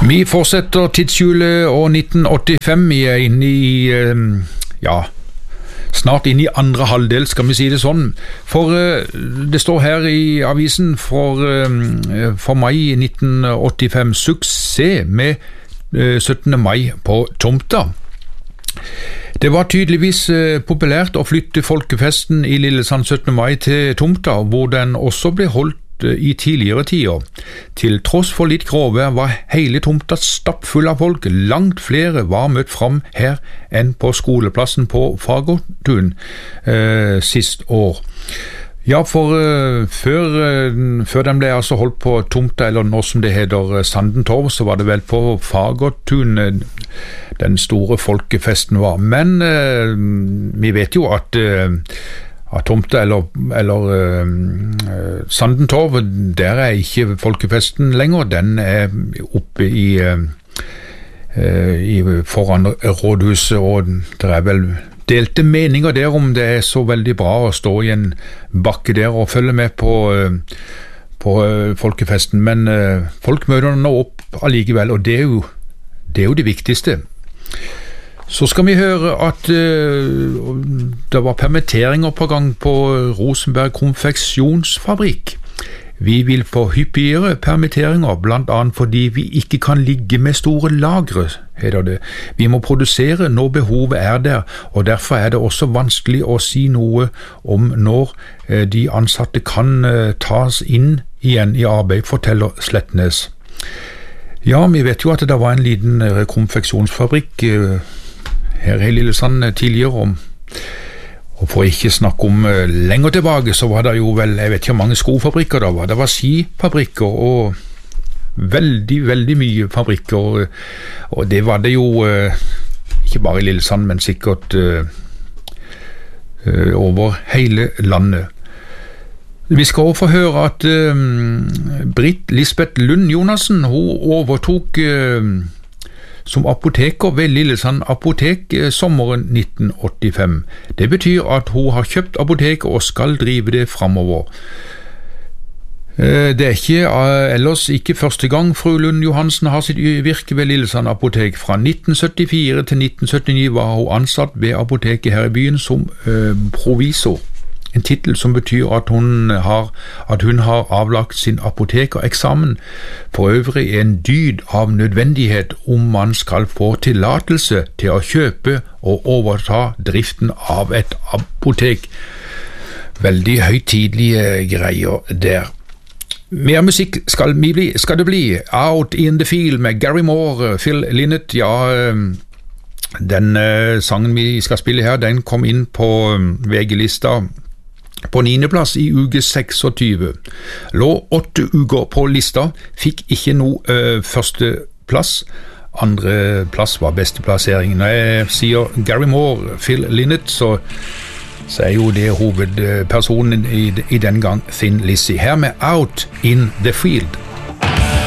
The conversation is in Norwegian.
Vi fortsetter tidshjulet og 1985. Vi er inne i, snart inne i andre halvdel, skal vi si det sånn. For det står her i avisen for mai 1985, suksess med 17. mai på tomta. Det var tydeligvis populært å flytte folkefesten i Lillesand 17. mai til tomta, hvor den også ble holdt i tidligere tider. Til tross for litt gråvær var hele tomta stappfull av folk. Langt flere var møtt fram her enn på skoleplassen på Fagertun sist år. Ja, for før den ble altså holdt på tomta, eller nå som det heter Sandentorv, så var det vel på Fagertun den store folkefesten var. Men vi vet jo at tomta eller Sandentorv, der er ikke folkefesten lenger. Den er oppe foran rådhuset, og det er vel delte meninger der om det er så veldig bra å stå i en bakke der og følge med på folkefesten, men folk møter nå opp allikevel, og det er jo det viktigste. Så skal vi høre at det var permitteringer på gang på Rosenberg konfeksjonsfabrikk. Vi vil få hyppigere permitteringer, blant annet fordi vi ikke kan ligge med store lagre, heter det. Vi må produsere når behovet er der, og derfor er det også vanskelig å si noe om når de ansatte kan tas inn igjen i arbeid, forteller Slettnes. Ja, vi vet jo at det var en liten konfeksjonsfabrikk her i Lillesand tidligere, og for ikke snakke om lenger tilbake, så var det jo vel, jeg vet ikke hvor mange skofabrikker det var. Det var skifabrikker og veldig, veldig mye fabrikker, og det var det jo ikke bare i Lillesand, men sikkert over hele landet. Vi skal også få høre at Britt Lisbeth Lund Jonassen, hun overtok som apoteker ved Lillesand apotek sommeren 1985. Det betyr at hun har kjøpt apoteket og skal drive det fremover. Det er ellers ikke første gang fru Lund Johansen har sitt virke ved Lillesand apotek. Fra 1974 til 1979 var hun ansatt ved apoteket her i byen som provisor. En titel som betyr at hun har avlagt sin apotekereksamen, for øvrig en dyd av nødvendighet om man skal få tillatelse til å kjøpe og overta driften av et apotek. Veldig høytidelige greier der. Mer musikk skal det bli. Out in the Field med Gary Moore, Phil Lynott, den sangen vi skal spille her, den kom inn på VG-lista på 9. plass i uke 26. Lå 8 uker på lista, fikk ikke noe første plass. Andre plass var beste plassering. Når jeg sier Gary Moore, Phil Lynott, så er jo det hovedpersonen i den gang Thin Lizzy. Her med Out in the Field.